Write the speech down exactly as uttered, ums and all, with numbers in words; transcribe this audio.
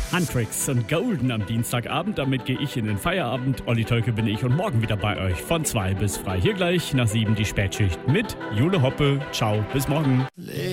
Huntrix und Golden am Dienstagabend. Damit gehe ich in den Feierabend. Olli Tölke bin ich und morgen wieder bei euch von zwei bis frei. Hier gleich nach sieben die Spätschicht mit Jule Hoppe. Ciao, bis morgen. Leben